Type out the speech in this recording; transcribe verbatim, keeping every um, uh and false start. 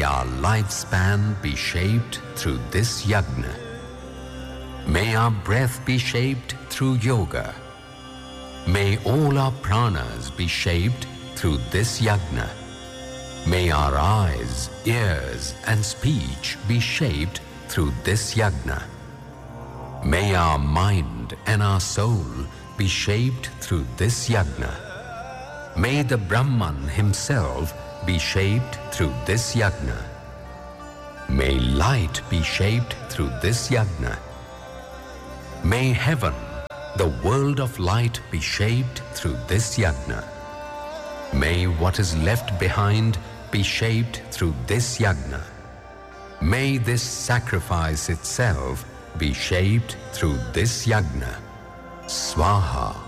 our lifespan be shaped through this yajna. May our breath be shaped through yoga. May all our pranas be shaped through this yajna. May our eyes, ears and speech be shaped through this yajna. May our mind and our soul be shaped through this yajna. May the Brahman himself be shaped through this yajna. May light be shaped through this yajna. May heaven, the world of light, be shaped through this yajna. May what is left behind be shaped through this yajna. May this sacrifice itself be shaped through this yajna. Swaha.